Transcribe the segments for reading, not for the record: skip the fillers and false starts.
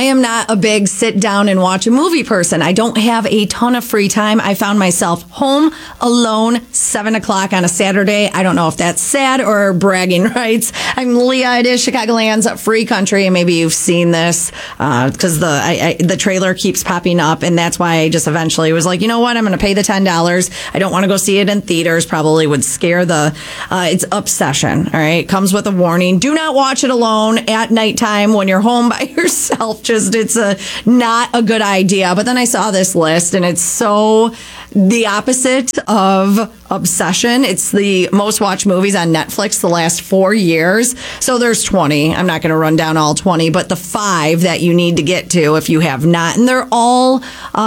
am not a big sit down and watch a movie person. I don't have a ton of free time. I found myself home alone 7 o'clock on a Saturday. I don't know if that's sad or bragging rights. I'm Leah. It is Chicagoland's Free Country, and maybe you've seen this because the trailer keeps popping up, and that's why I just eventually was like, you know what? I'm going to pay the $10. I don't want to go see it in theaters. Probably would scare it's Obsession. All right. Comes with a warning. Do not watch it alone at nighttime when you're home by yourself. It's not a good idea. But then I saw this list, and it's so the opposite of Obsession. It's the most watched movies on Netflix the last 4 years. So there's 20. I'm not going to run down all 20, but the 5 that you need to get to if you have not. And they're all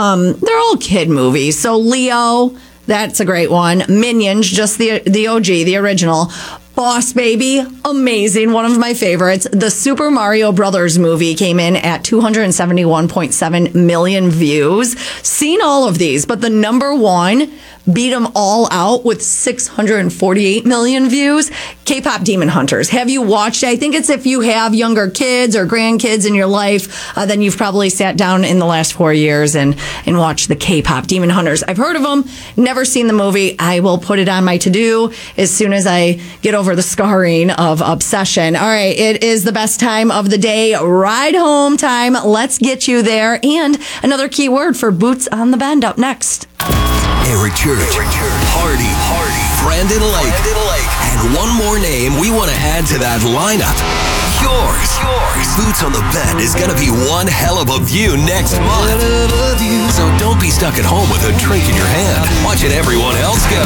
kid movies. So Leo, that's a great one. Minions, just the OG, the original. Boss Baby, amazing. One of my favorites. The Super Mario Brothers movie came in at 271.7 million views. Seen all of these, but the number one beat them all out with 648 million views. K-pop Demon Hunters. Have you watched it? I think it's if you have younger kids or grandkids in your life, then you've probably sat down in the last 4 years and watched the K-pop Demon Hunters. I've heard of them, never seen the movie. I will put it on my to-do as soon as I get over the scarring of Obsession. All right, it is the best time of the day, ride home time. Let's get you there. And another key word for Boots on the Bend up next. Eric Church, Hardy, Brandon Lake, and one more name we want to add to that lineup. Yours. Boots on the Bend is going to be one hell of a view next month. So don't be stuck at home with a drink in your hand, watching everyone else go.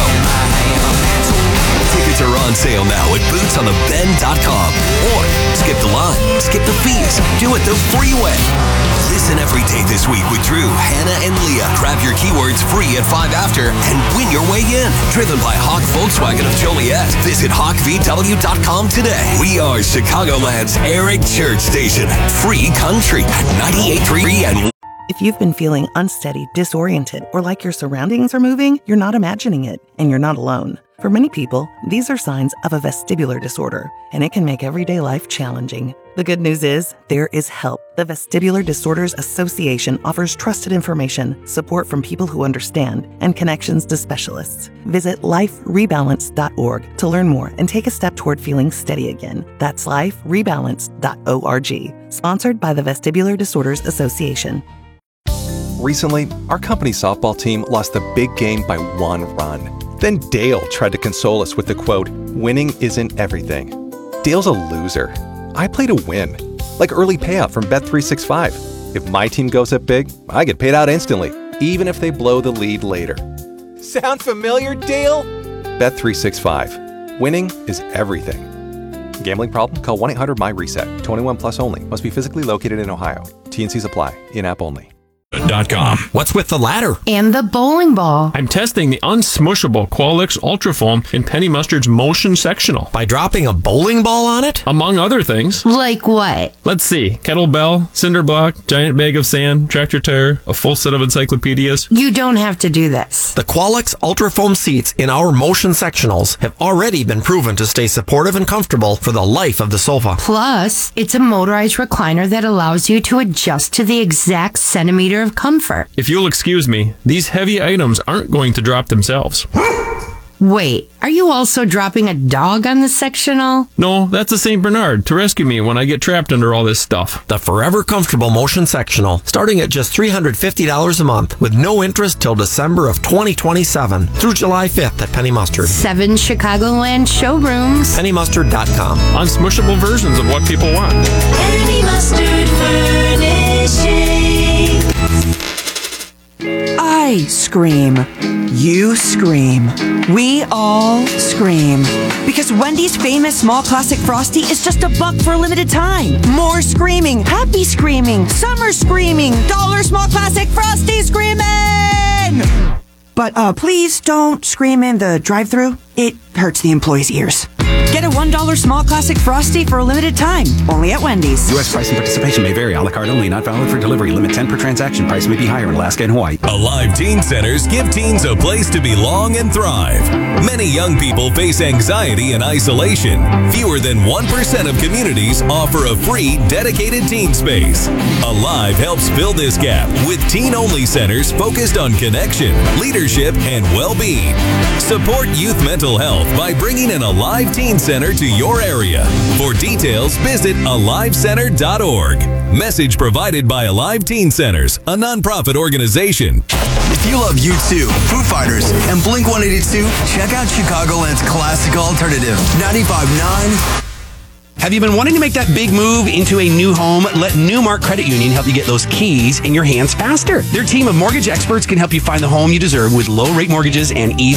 Tickets are on sale now at bootsonthebend.com. Or skip the line, skip the fees, do it the free way. Listen every day this week with Drew, Hannah, and Leah. Grab your keywords free at 5 after and win your way in. Driven by Hawk Volkswagen of Joliet. Visit hawkvw.com today. We are Chicagoland's Eric Church Station. Free Country at 98.3 and... If you've been feeling unsteady, disoriented, or like your surroundings are moving, you're not imagining it, and you're not alone. For many people, these are signs of a vestibular disorder, and it can make everyday life challenging. The good news is, there is help. The Vestibular Disorders Association offers trusted information, support from people who understand, and connections to specialists. Visit liferebalance.org to learn more and take a step toward feeling steady again. That's liferebalance.org. Sponsored by the Vestibular Disorders Association. Recently, our company's softball team lost the big game by 1 run. Then Dale tried to console us with the quote, "Winning isn't everything." Dale's a loser. I play to win, like early payout from Bet365. If my team goes up big, I get paid out instantly, even if they blow the lead later. Sound familiar, Dale? Bet365. Winning is everything. Gambling problem? Call 1-800-MY-RESET. 21 plus only. Must be physically located in Ohio. T&Cs apply. In-app only. What's with the ladder? And the bowling ball. I'm testing the unsmushable Qualix Ultra Foam in Penny Mustard's Motion Sectional. By dropping a bowling ball on it? Among other things. Like what? Let's see. Kettlebell, cinder block, giant bag of sand, tractor tire, a full set of encyclopedias. You don't have to do this. The Qualix Ultra Foam seats in our Motion Sectionals have already been proven to stay supportive and comfortable for the life of the sofa. Plus, it's a motorized recliner that allows you to adjust to the exact centimeter of comfort. If you'll excuse me, these heavy items aren't going to drop themselves. Wait, are you also dropping a dog on the sectional? No, that's a St. Bernard to rescue me when I get trapped under all this stuff. The forever comfortable Motion Sectional, starting at just $350 a month with no interest till December of 2027 through July 5th at Penny Mustard. 7 Chicagoland showrooms. PennyMustard.com. Unsmushable versions of what people want. Penny Mustard Furnishing. I scream. You scream. We all scream. Because Wendy's famous small classic Frosty is just $1 for a limited time. More screaming. Happy screaming. Summer screaming. Dollar small classic Frosty screaming! But please don't scream in the drive-thru. It hurts the employees' ears. Get a $1 small classic Frosty for a limited time, only at Wendy's. U.S. price and participation may vary. A la carte only, not valid for delivery. Limit 10 per transaction. Price may be higher in Alaska and Hawaii. Alive Teen Centers give teens a place to belong and thrive. Many young people face anxiety and isolation. Fewer than 1% of communities offer a free, dedicated teen space. Alive helps fill this gap with teen-only centers focused on connection, leadership, and well-being. Support youth mental health by bringing an Alive Teen Center to your area. For details, visit alivecenter.org. Message provided by Alive Teen Centers, a nonprofit organization. If you love U2, Foo Fighters, and Blink-182, check out Chicagoland's classic alternative, 95.9. Have you been wanting to make that big move into a new home? Let Newmark Credit Union help you get those keys in your hands faster. Their team of mortgage experts can help you find the home you deserve with low-rate mortgages and easy